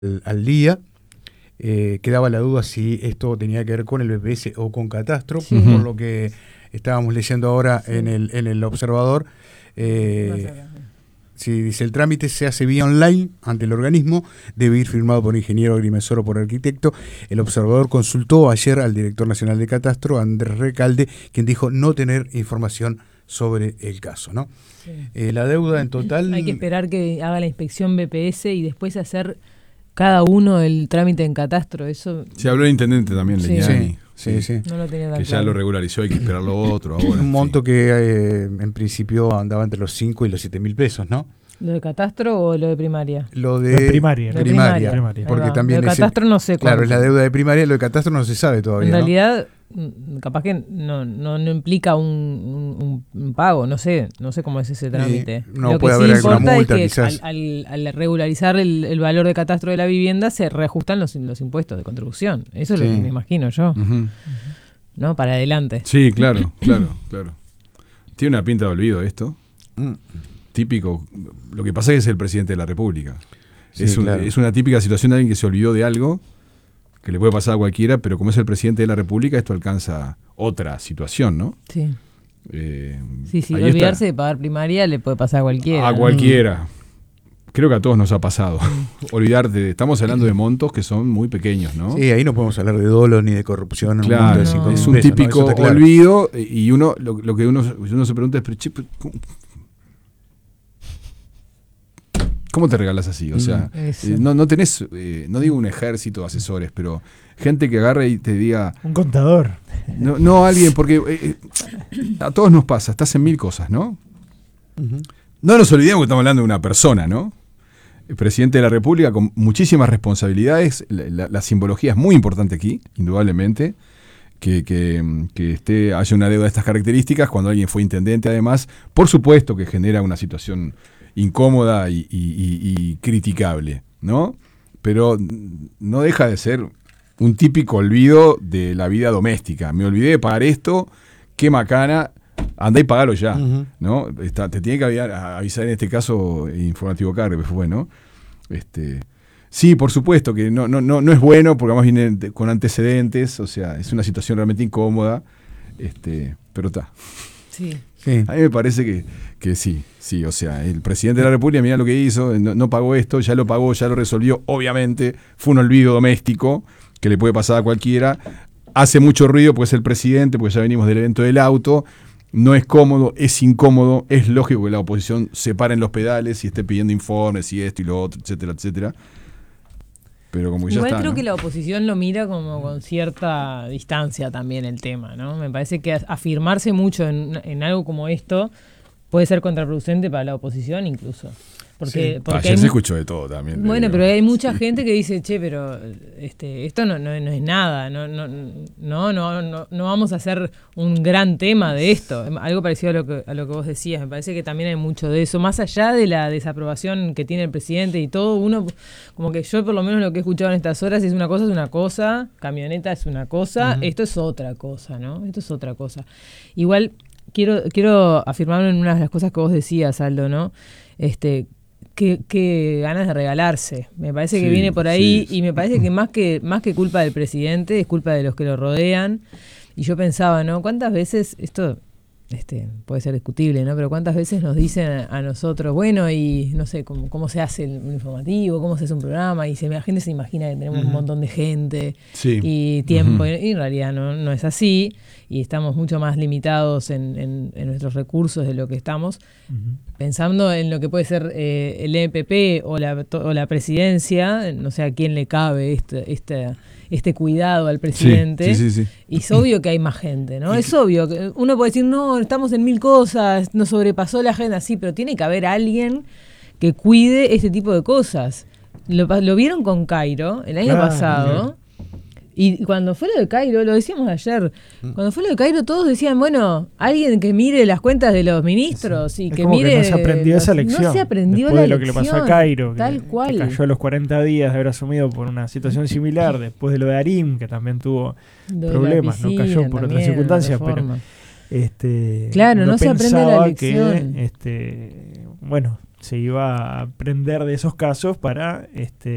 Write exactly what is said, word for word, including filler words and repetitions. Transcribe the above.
al, al día. Eh, quedaba la duda si esto tenía que ver con el B P S o con Catastro, sí. Por lo que estábamos leyendo ahora sí. en, el, en el Observador. Eh, si dice el trámite se hace vía online ante el organismo, debe ir firmado por ingeniero, agrimensor o por arquitecto. El Observador consultó ayer al director nacional de Catastro, Andrés Recalde, quien dijo no tener información sobre el caso, ¿no? Sí. Eh, la deuda en total... Hay que esperar que haga la inspección B P S y después hacer cada uno el trámite en Catastro. Eso... Se habló el intendente también, sí. Leñani. Sí, sí, sí. No lo tenía tan que claro. Ya lo regularizó, hay que esperar lo otro ahora. Un monto sí. que eh, en principio andaba entre los cinco y los siete mil pesos, ¿no? ¿Lo de Catastro o lo de primaria? Lo de, de primaria. De primaria, primaria. Porque va. también Lo de Catastro el, no sé cuánto. Claro, es la deuda de primaria, lo de Catastro no se sabe todavía. En ¿no? realidad, capaz que no, no, no implica un, un, un pago, no sé, no sé cómo es ese trámite. Sí, no lo puede que haber sí alguna importa multa, es que quizás. Al, al, al regularizar el, el valor de Catastro de la vivienda se reajustan los, los impuestos de contribución. Eso sí. Es lo que me imagino yo. Uh-huh. ¿No? Para adelante. Sí, claro, claro, claro. Tiene una pinta de olvido esto. Mm. Típico. Lo que pasa es que es el presidente de la República. Sí, es, un, claro. es una típica situación de alguien que se olvidó de algo que le puede pasar a cualquiera, pero como es el presidente de la República, esto alcanza otra situación, ¿no? Sí. Eh, sí, sí, olvidarse está. de pagar primaria le puede pasar a cualquiera. A cualquiera. Creo que a todos nos ha pasado. Olvidarte, estamos hablando de montos que son muy pequeños, ¿no? Sí, ahí no podemos hablar de dolo ni de corrupción. En claro, un monto de no, es un un pesos, típico ¿no? Claro. olvido y uno lo, lo que uno, uno se pregunta es, pero, che, ¿cómo, ¿cómo te regalas así? O sea, eh, no, no tenés, eh, no digo un ejército de asesores, pero gente que agarre y te diga... Un contador. No, no alguien, porque eh, a todos nos pasa, estás en mil cosas, ¿no? Uh-huh. No nos olvidemos que estamos hablando de una persona, ¿no? El presidente de la República con muchísimas responsabilidades, la, la, la simbología es muy importante aquí, indudablemente, que, que, que esté, haya una deuda de estas características, cuando alguien fue intendente además, por supuesto que genera una situación incómoda y, y, y, y criticable, ¿no? Pero no deja de ser un típico olvido de la vida doméstica. Me olvidé de pagar esto, qué macana, andá y pagalo ya, uh-huh. ¿no? Está, te tiene que avisar, avisar en este caso Informativo Carre, pues fue, ¿no? Este, sí, por supuesto que no, no, no, no es bueno, porque además viene con antecedentes, o sea, es una situación realmente incómoda, este, pero está. Sí. Sí. A mí me parece que, que sí, sí, o sea, el presidente de la República, mira lo que hizo, no, no pagó esto, ya lo pagó, ya lo resolvió, obviamente, fue un olvido doméstico que le puede pasar a cualquiera, hace mucho ruido porque es el presidente, porque ya venimos del evento del auto, no es cómodo, es incómodo, es lógico que la oposición se pare en los pedales y esté pidiendo informes y esto y lo otro, etcétera, etcétera. Pero como ya Igual está, creo ¿no? que la oposición lo mira como con cierta distancia también el tema, ¿no? Me parece que afirmarse mucho en, en algo como esto puede ser contraproducente para la oposición incluso. Porque, sí. porque Ayer hay, se escuchó de todo también. Bueno, pero hay mucha gente que dice, che, pero este, esto no, no, no es nada, no, no, no, no, no, no vamos a hacer un gran tema de esto. Algo parecido a lo que a lo que vos decías. Me parece que también hay mucho de eso. Más allá de la desaprobación que tiene el presidente y todo, uno, como que yo por lo menos lo que he escuchado en estas horas es una cosa, es una cosa, camioneta es una cosa, uh-huh. Esto es otra cosa, ¿no? Esto es otra cosa. Igual quiero, quiero afirmarlo en una de las cosas que vos decías, Aldo, ¿no? Este, Qué, qué ganas de regalarse. Me parece que sí, viene por ahí sí. Y me parece que más que más que culpa del presidente es culpa de los que lo rodean. Y yo pensaba, ¿no? ¿Cuántas veces esto este puede ser discutible, ¿no? Pero cuántas veces nos dicen a, a nosotros, bueno, y no sé cómo, cómo se hace el, un informativo, cómo se hace un programa, y se, la gente se imagina que tenemos uh-huh. un montón de gente sí. y tiempo, uh-huh. y en realidad no, no es así. Y estamos mucho más limitados en, en, en nuestros recursos de lo que estamos, uh-huh. pensando en lo que puede ser eh, el E P P o la, o la presidencia, no sé a quién le cabe este, este, este cuidado al presidente. Sí, sí, sí, sí. Y es obvio que hay más gente, ¿no? Es obvio que uno puede decir, no, estamos en mil cosas, nos sobrepasó la agenda, sí, pero tiene que haber alguien que cuide este tipo de cosas. Lo, lo vieron con Cairo el año claro, pasado. Claro. Y cuando fue lo de Cairo, lo decíamos ayer, cuando fue lo de Cairo todos decían, bueno, alguien que mire las cuentas de los ministros sí. y es que como mire... Que no se aprendió esa lección. No se aprendió después la de lo lección, que le pasó a Cairo, tal que, cual. que cayó a los cuarenta días de haber asumido por una situación similar, después de lo de Arim, que también tuvo de problemas, piscina, no cayó por otras circunstancias, pero este claro, no, no se aprende la lección. Que, este, bueno, se iba a aprender de esos casos para... este